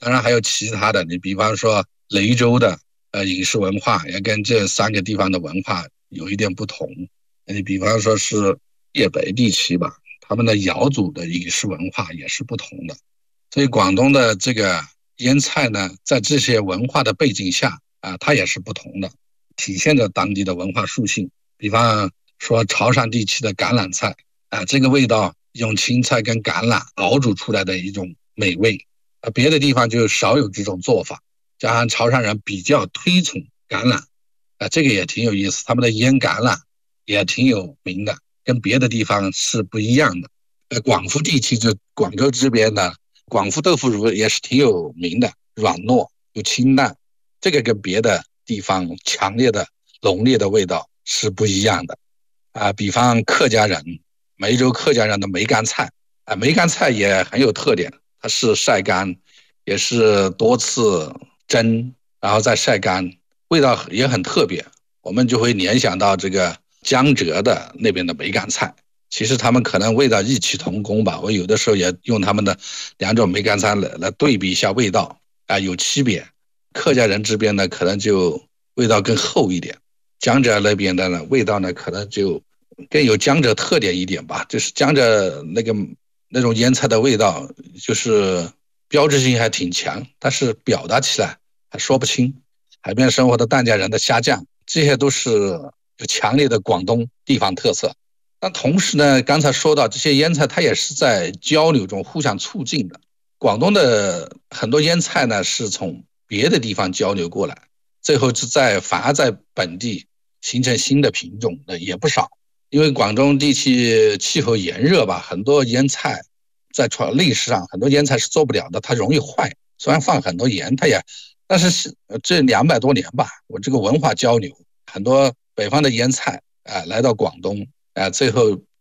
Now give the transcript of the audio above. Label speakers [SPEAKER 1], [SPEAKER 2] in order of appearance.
[SPEAKER 1] 当然还有其他的，你比方说雷州的饮食文化也跟这三个地方的文化有一点不同。你比方说是粤北地区吧，他们的瑶族的饮食文化也是不同的。所以广东的这个腌菜呢，在这些文化的背景下它也是不同的，体现着当地的文化属性。比方说潮汕地区的橄榄菜这个味道用青菜跟橄榄熬煮出来的一种美味，别的地方就少有这种做法。加上潮汕人比较推崇橄榄这个也挺有意思，他们的腌橄榄也挺有名的，跟别的地方是不一样的。广府地区就广州这边的广府豆腐乳也是挺有名的，软糯又清淡，这个跟别的地方强烈的浓烈的味道是不一样的比方客家人，梅州客家人的梅干菜梅干菜也很有特点，它是晒干，也是多次蒸，然后再晒干，味道也很特别。我们就会联想到这个江浙的那边的梅干菜，其实他们可能味道异曲同工吧。我有的时候也用他们的两种梅干菜来对比一下味道有区别。客家人这边呢，可能就味道更厚一点，江浙那边的呢，味道呢可能就更有江浙特点一点吧，就是江浙那种腌菜的味道，就是标志性还挺强，但是表达起来还说不清。海边生活的疍家人的虾酱，这些都是有强烈的广东地方特色。但同时呢，刚才说到这些腌菜，它也是在交流中互相促进的。广东的很多腌菜呢，是从别的地方交流过来，最后反而在本地形成新的品种的也不少。因为广东地区气候炎热吧，很多腌菜在历史上很多腌菜是做不了的，它容易坏。虽然放很多盐，但是这200多年吧，我这个文化交流，很多北方的腌菜来到广东最后